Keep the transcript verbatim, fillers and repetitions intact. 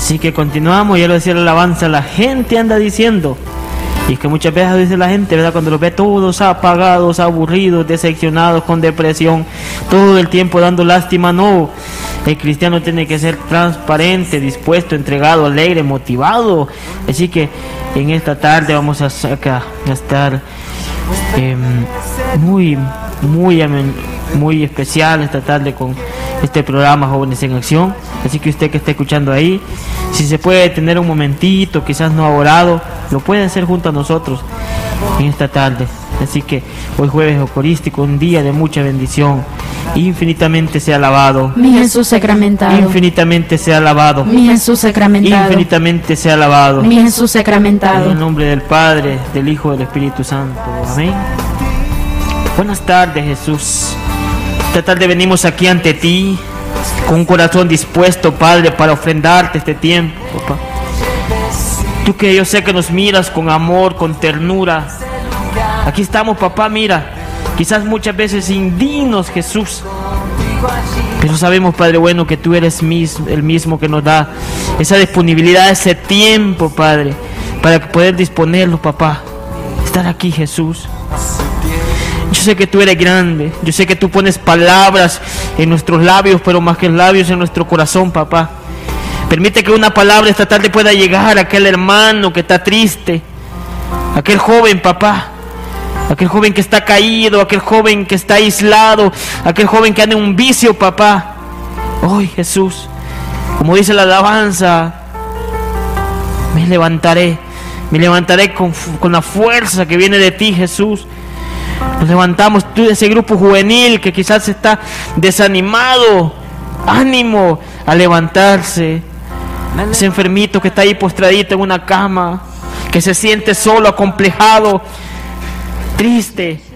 Así que continuamos, ya lo decía la alabanza, la gente anda diciendo, y es que muchas veces dice la gente, ¿verdad? Cuando los ve todos apagados, aburridos, decepcionados, con depresión, todo el tiempo dando lástima, no. El cristiano tiene que ser transparente, dispuesto, entregado, alegre, motivado. Así que en esta tarde vamos a, acá, a estar eh, muy, muy, muy especial esta tarde con este programa Jóvenes en Acción. Así que usted que está escuchando ahí, si se puede tener un momentito, quizás no ha orado, lo puede hacer junto a nosotros en esta tarde. Así que hoy jueves eucarístico, un día de mucha bendición. Infinitamente sea alabado mi Jesús sacramentado. Infinitamente sea alabado mi Jesús sacramentado. Infinitamente sea alabado mi Jesús sacramentado. En el nombre del Padre, del Hijo y del Espíritu Santo. Amén. Buenas tardes, Jesús. Esta tarde venimos aquí ante ti con un corazón dispuesto, Padre, para ofrendarte este tiempo, papá. Tú que yo sé que nos miras con amor, con ternura. Aquí estamos, papá, mira. Quizás muchas veces indignos, Jesús, pero sabemos, Padre bueno, que tú eres el mismo que nos da esa disponibilidad, ese tiempo, Padre, para poder disponerlo, papá. Estar aquí, Jesús. Yo sé que tú eres grande, yo sé que tú pones palabras en nuestros labios, pero más que labios en nuestro corazón, papá. Permite que una palabra esta tarde pueda llegar a aquel hermano que está triste, aquel joven, papá, aquel joven que está caído, aquel joven que está aislado, aquel joven que anda en un vicio, papá. Hoy, Jesús, como dice la alabanza, me levantaré, me levantaré con, con la fuerza que viene de ti, Jesús. Nos levantamos, tú de ese grupo juvenil que quizás está desanimado, ánimo a levantarse. Ese enfermito que está ahí postradito en una cama, que se siente solo, acomplejado, triste.